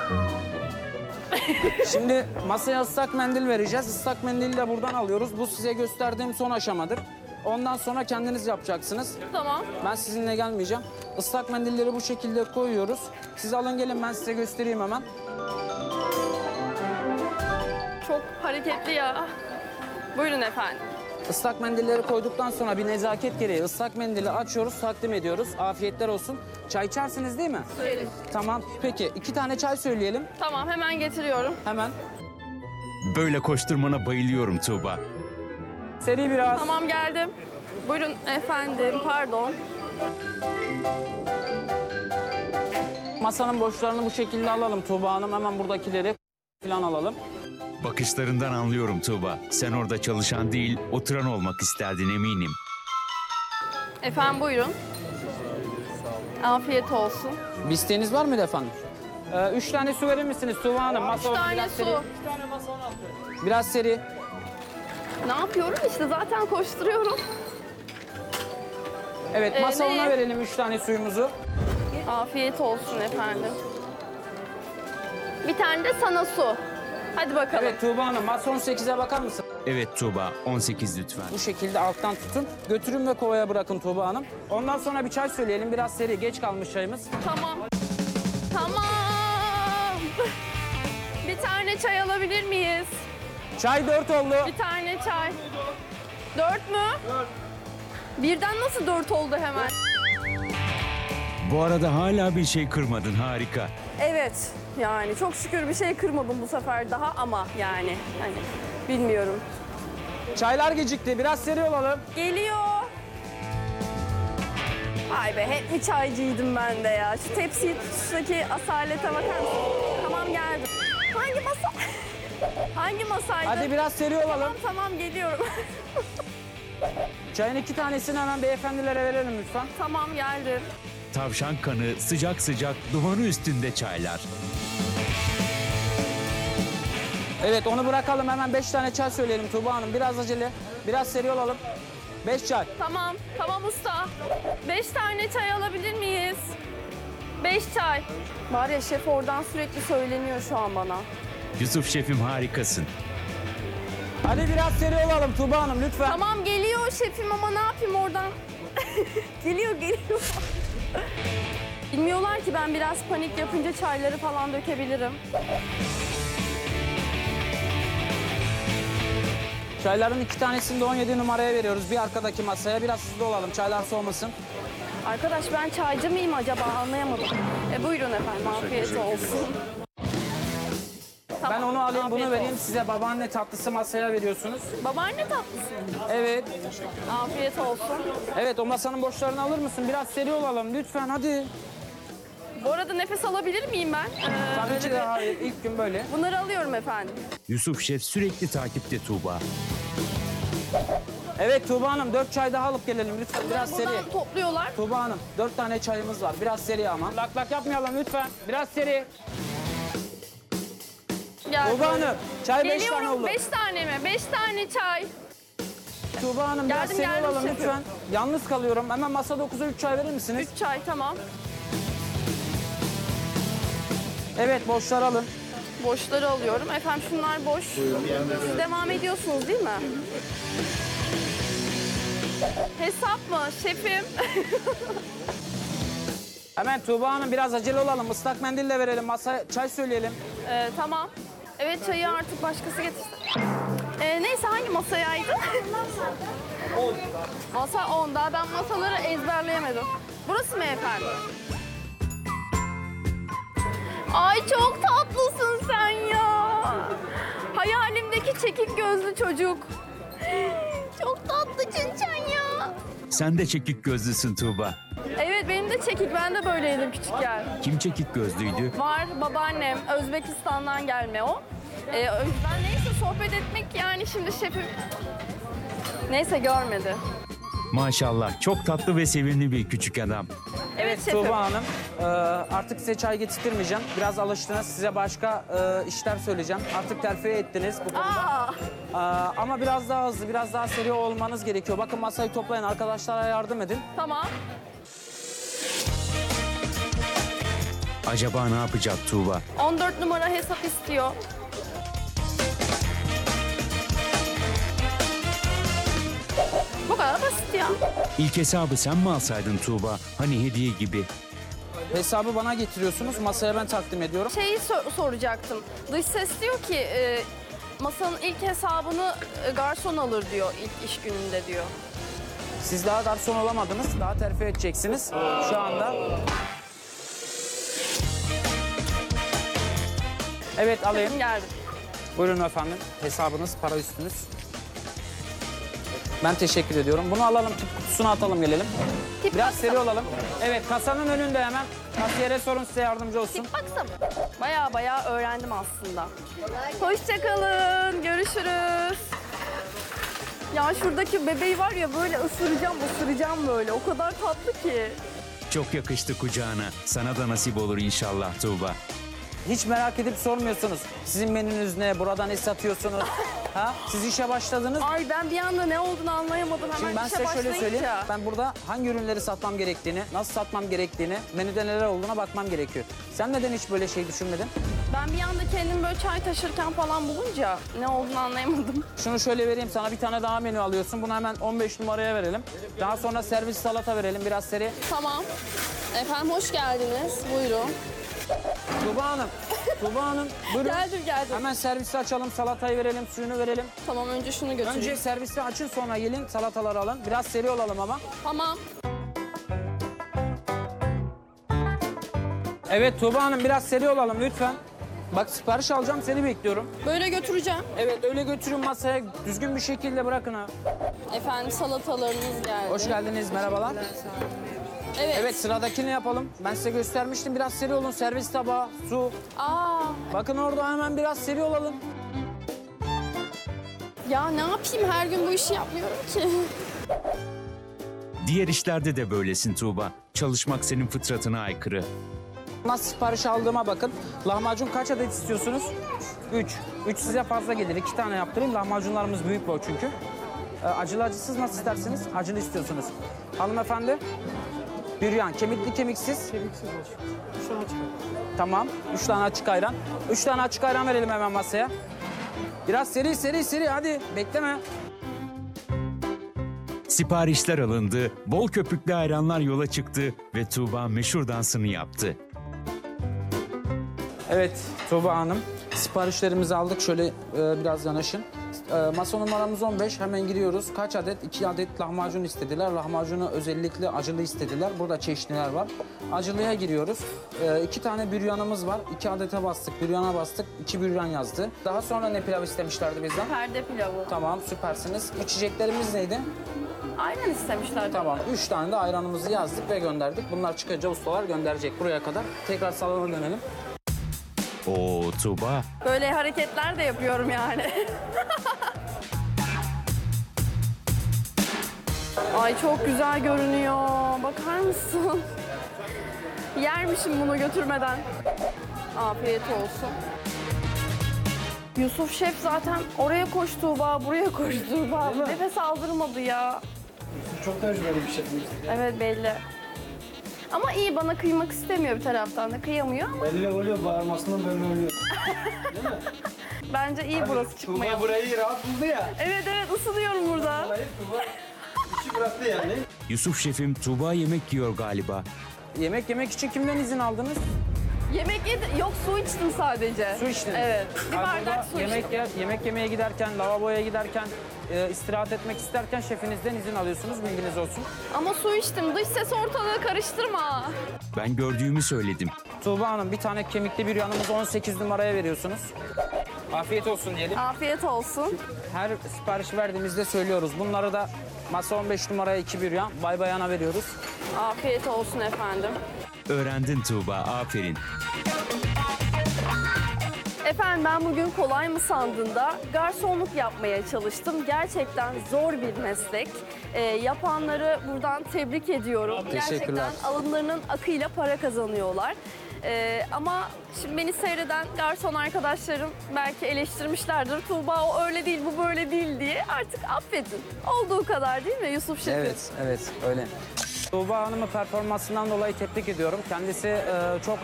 Şimdi masaya ıslak mendil vereceğiz. Islak mendili de buradan alıyoruz. Bu size gösterdiğim son aşamadır. Ondan sonra kendiniz yapacaksınız. Tamam. Ben sizinle gelmeyeceğim. Islak mendilleri bu şekilde koyuyoruz. Siz alın gelin, ben size göstereyim hemen. Çok hareketli ya. Buyurun efendim. Islak mendilleri koyduktan sonra bir nezaket gereği ıslak mendili açıyoruz, takdim ediyoruz. Afiyetler olsun. Çay içersiniz değil mi? Söyle. Tamam. Peki 2 tane çay söyleyelim. Tamam, hemen getiriyorum. Hemen. Böyle koşturmana bayılıyorum Tuğba. Seri biraz. Tamam, geldim. Buyurun efendim, pardon. Masanın boşlarını bu şekilde alalım Tuğba Hanım. Hemen buradakileri falan alalım. Bakışlarından anlıyorum Tuğba. Sen orada çalışan değil, oturan olmak isterdin eminim. Efendim buyurun. Afiyet olsun. Bir isteğiniz var mıydı efendim? 3 tane su verir misiniz Tuğba Hanım? Masa 3 tane biraz su. seri. Biraz seri. Ne yapıyorum işte, zaten koşturuyorum. Evet, masa neyi? ona verelim 3 tane suyumuzu. Afiyet olsun efendim. Bir tane de sana su. Hadi bakalım. Evet Tuğba Hanım, masa 18'e bakar mısın? Evet Tuğba, 18 lütfen. Bu şekilde alttan tutun. Götürün ve kovaya bırakın Tuğba Hanım. Ondan sonra bir çay söyleyelim. Biraz seri, geç kalmış çayımız. Tamam. Tamam. Bir tane çay alabilir miyiz? Çay 4 oldu. Bir tane çay. 4 mü? 4. Birden nasıl 4 oldu hemen? Bu arada hala bir şey kırmadın, harika. Evet. Yani çok şükür bir şey kırmadım bu sefer daha ama yani hani bilmiyorum. Çaylar gecikti. Biraz seri olalım. Geliyor. Ay be, hep mi çaycıydım ben de ya. Şu tepsiyi tutuştaki asalete bakar mısın? Tamam, geldim. Hangi masa? Hangi masaydı? Hadi biraz seri olalım. Tamam, geliyorum. Çayın 2 tanesini hemen beyefendilere verelim lütfen. Tamam, geldim. Tavşan kanı, sıcak sıcak, dumanı üstünde çaylar. Evet, onu bırakalım. Hemen 5 tane çay söyleyelim Tuğba Hanım. Biraz acele, biraz seri olalım. 5 çay. Tamam, tamam usta. 5 tane çay alabilir miyiz? 5 çay. Var ya, şef oradan sürekli söyleniyor şu an bana. Yusuf şefim harikasın. Hadi biraz seri olalım Tuğba Hanım lütfen. Tamam, geliyor şefim ama ne yapayım oradan? Geliyor. Bilmiyorlar ki ben biraz panik yapınca çayları falan dökebilirim. Çayların 2 tanesini de 17 numaraya veriyoruz. Bir arkadaki masaya. Biraz hızlı olalım. Çaylar soğumasın. Arkadaş, ben çaycı mıyım acaba, anlayamadım. Buyurun efendim, afiyet olsun. Ben onu alayım, bunu afiyet vereyim. olsun. Size babaanne tatlısı masaya veriyorsunuz. Babaanne tatlısı. Evet. Afiyet olsun. Evet, o masanın boşlarını alır mısın? Biraz seri olalım lütfen, hadi. Bu arada nefes alabilir miyim ben? Tabii ki de hayır. İlk gün böyle. Bunları alıyorum efendim. Yusuf şef sürekli takipte Tuğba. Evet Tuğba Hanım, 4 çay daha alıp gelelim lütfen. Biraz seri. Buradan topluyorlar. Tuğba Hanım, 4 tane çayımız var. Biraz seri ama. Lak lak yapmayalım lütfen. Biraz seri. Geldim. Tuğba Hanım, çay 5 tane Geliyorum. oldu. 5 tane mi? 5 tane çay. Tuğba Hanım, biraz Geldim, seri geldim olalım şefim. lütfen. Yalnız kalıyorum. Hemen masa 9'a 3 çay verir misiniz? 3 çay, tamam. Evet, boşlar alın. Boşları alıyorum. Efendim şunlar boş. Siz devam ediyorsunuz değil mi? Hesap mı şefim? Hemen Tuğba Hanım, biraz acele olalım. Islak mendille verelim. Masaya çay söyleyelim. Tamam. Evet, çayı artık başkası getirsin. Neyse, hangi masayaydı? Masa 10. Daha ben masaları ezberleyemedim. Burası mı efendim? Ay çok tatlısın sen ya. Hayalimdeki çekik gözlü çocuk. Çok tatlı Çinçen ya. Sen de çekik gözlüsün Tuğba. Evet, benim de çekik. Ben de böyleydim küçükken. Kim çekik gözlüydü? Var babaannem. Özbekistan'dan gelme o. Ben neyse sohbet etmek yani şimdi şefim. Neyse, görmedi. Maşallah çok tatlı ve sevimli bir küçük adam. Evet şefim. Tuğba Hanım, artık size çay getirtmeyeceğim. Biraz alıştınız. Size başka işler söyleyeceğim. Artık terfi ettiniz bu konuda. Ama biraz daha hızlı, biraz daha seri olmanız gerekiyor. Bakın masayı toplayın, arkadaşlara yardım edin. Tamam. Acaba ne yapacak Tuğba? 14 numara hesap istiyor. Bu kadar basit ya. İlk hesabı sen mi alsaydın Tuğba? Hani hediye gibi. Hesabı bana getiriyorsunuz, masaya ben takdim ediyorum. Şeyi soracaktım. Dış ses diyor ki masanın ilk hesabını garson alır diyor ilk iş gününde diyor. Siz daha garson olamadınız, daha terfi edeceksiniz şu anda. Evet alayım. Geldim. Buyurun efendim. Hesabınız, para üstünüz. Ben teşekkür ediyorum. Bunu alalım, tip kutusuna atalım gelelim. Tip Biraz baksa seri mı? olalım. Evet, kasanın önünde hemen. Kasiyere sorun, size yardımcı olsun. Tip baksa mı? Baya öğrendim aslında. Hoşçakalın. Görüşürüz. Ya şuradaki bebeği var ya böyle ısıracağım böyle. O kadar tatlı ki. Çok yakıştı kucağına. Sana da nasip olur inşallah Tuğba. Hiç merak edip sormuyorsunuz. Sizin menünüz ne? Burada ne satıyorsunuz? Ha? Siz işe başladınız. Ay ben bir anda ne olduğunu anlayamadım. Hemen Şimdi ben işe size şöyle söyleyeyim. başlayınca. Ben burada hangi ürünleri satmam gerektiğini, nasıl satmam gerektiğini, menüde neler olduğuna bakmam gerekiyor. Sen neden hiç böyle şey düşünmedin? Ben bir anda kendimi böyle çay taşırken falan bulunca ne olduğunu anlayamadım. Şunu şöyle vereyim sana, bir tane daha menü alıyorsun. Bunu hemen 15 numaraya verelim. Daha sonra servis salata verelim, biraz seri. Tamam. Efendim hoş geldiniz. Buyurun. Tuğba Hanım, Tuğba Hanım buyurun. Geldim. Hemen servisi açalım, salatayı verelim, suyunu verelim. Tamam önce şunu götüreyim. Önce servisi açın, sonra gelin salataları alın. Biraz seri olalım ama. Tamam. Evet Tuğba Hanım, biraz seri olalım lütfen. Bak sipariş alacağım, seni bekliyorum. Böyle götüreceğim. Evet, öyle götürün masaya, düzgün bir şekilde bırakın ha. Efendim salatalarınız geldi. Hoş geldiniz, merhabalar. Evet. Evet, sıradakini yapalım. Ben size göstermiştim, biraz seri olun. Servis tabağı, su. Aa, Bakın orada hemen biraz seri olalım. ya ne yapayım her gün bu işi yapmıyorum ki. Diğer işlerde de böylesin Tuğba. Çalışmak senin fıtratına aykırı. Nasıl sipariş aldığıma bakın. Lahmacun kaç adet istiyorsunuz? 3. 3 size fazla gelir. 2 tane yaptırayım. Lahmacunlarımız büyük boy çünkü. Acılı acısız nasıl istersiniz? Acılı istiyorsunuz. Hanımefendi? Büryan. Kemikli kemiksiz? Kemiksiz olsun. 3 tane açık. Tamam. 3 tane açık ayran. 3 tane açık ayran verelim hemen masaya. Biraz seri hadi. Bekleme. Siparişler alındı, bol köpüklü ayranlar yola çıktı ve Tuğba meşhur dansını yaptı. Evet Tuğba Hanım. Siparişlerimizi aldık. Şöyle biraz yanaşın. Masa numaramız 15. Hemen giriyoruz. Kaç adet? 2 adet lahmacun istediler. Lahmacunu özellikle acılı istediler. Burada çeşitliler var. Acılıya giriyoruz. 2 tane büryanımız var. 2 adete bastık. Büryana bastık. 2 büryan yazdı. Daha sonra ne pilav istemişlerdi bizden? Perde pilavı. Tamam, süpersiniz. İçeceklerimiz neydi? Aynen istemişler. Tamam. 3 tane de ayranımızı yazdık ve gönderdik. Bunlar çıkınca ustalar gönderecek buraya kadar. Tekrar salona dönelim. Oo Tuğba, Böyle hareketler de yapıyorum yani. Ay çok güzel görünüyor. Bakar mısın? Yermişim bunu götürmeden. Afiyet olsun. Yusuf Şef zaten oraya koş Tuğba, buraya koş Tuğba. Nefes aldırmadı ya. Çok tecrübeli bir şefimiz. Evet belli. Ama iyi bana kıymak istemiyor bir taraftan da kıyamıyor ama Belli oluyor, bağırmasından belli oluyor. bence iyi burası çıkmaya. Tuğba burayı rahat buldu ya. Evet ısınıyorum burada. Vallahi Tuğba işi bıraktı yani. Yusuf şefim Tuğba yemek yiyor galiba. Yemek yemek için kimden izin aldınız? Yemek yedim. Yok su içtim sadece. Su içtiniz. Evet. Bir Abi bardak burada su içtim. yemek yemeye giderken, lavaboya giderken, istirahat etmek isterken şefinizden izin alıyorsunuz. Bilginiz olsun. Ama su içtim. Dış ses ortalığı karıştırma. Ben gördüğümü söyledim. Tuğba Hanım bir tane kemikli bir yanımızı 18 numaraya veriyorsunuz. Afiyet olsun diyelim. Afiyet olsun. Her sipariş verdiğimizde söylüyoruz. Bunları da masa 15 numaraya 2 büryan, bay bayana veriyoruz. Afiyet olsun efendim. Öğrendin Tuğba, aferin. Efendim ben bugün kolay mı sandığında garsonluk yapmaya çalıştım. Gerçekten zor bir meslek. Yapanları buradan tebrik ediyorum. Teşekkürler. Gerçekten alınlarının akıyla para kazanıyorlar. Ama şimdi beni seyreden garson arkadaşlarım belki eleştirmişlerdir. Tuğba o öyle değil, bu böyle değil diye. Artık affedin. Olduğu kadar değil mi Yusuf Şefim? Evet öyle. Tuğba Hanım'ı performansından dolayı tebrik ediyorum. Kendisi çok